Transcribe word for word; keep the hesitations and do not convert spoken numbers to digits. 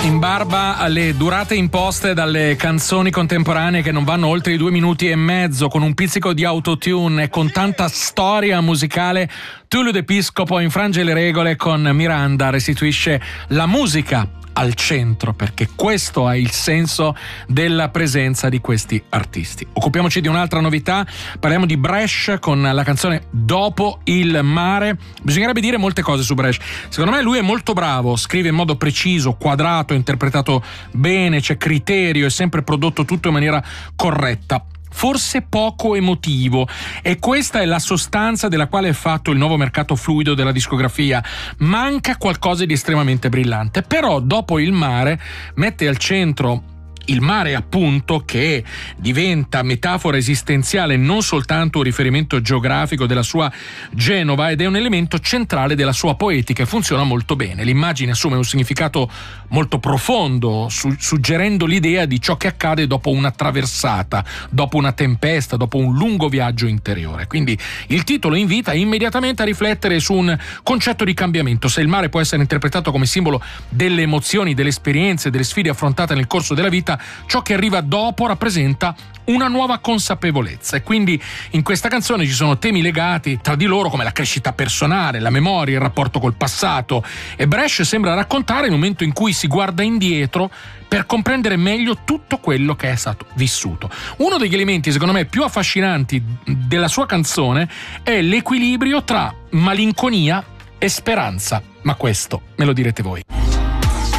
In barba alle durate imposte dalle canzoni contemporanee che non vanno oltre i due minuti e mezzo, con un pizzico di autotune e con tanta storia musicale, Tullio D'Episcopo infrange le regole con Miranda, restituisce la musica al centro, perché questo è il senso della presenza di questi artisti. Occupiamoci di un'altra novità, parliamo di Bresh con la canzone Dopo il mare. Bisognerebbe dire molte cose su Bresh. Secondo me lui è molto bravo, scrive in modo preciso, quadrato, interpretato bene, c'è criterio, è sempre prodotto tutto in maniera corretta. Forse poco emotivo, e questa è la sostanza della quale è fatto il nuovo mercato fluido della discografia. Manca qualcosa di estremamente brillante, però Dopo il mare mette al centro il mare, appunto, che diventa metafora esistenziale, non soltanto un riferimento geografico della sua Genova, ed è un elemento centrale della sua poetica e funziona molto bene. L'immagine assume un significato molto profondo, su- suggerendo l'idea di ciò che accade dopo una traversata, dopo una tempesta, dopo un lungo viaggio interiore. Quindi il titolo invita immediatamente a riflettere su un concetto di cambiamento. Se il mare può essere interpretato come simbolo delle emozioni, delle esperienze, delle sfide affrontate nel corso della vita, ciò che arriva dopo rappresenta una nuova consapevolezza. E quindi in questa canzone ci sono temi legati tra di loro come la crescita personale, la memoria, il rapporto col passato, e Bresh sembra raccontare il momento in cui si guarda indietro per comprendere meglio tutto quello che è stato vissuto. Uno degli elementi secondo me più affascinanti della sua canzone è l'equilibrio tra malinconia e speranza, ma questo me lo direte voi.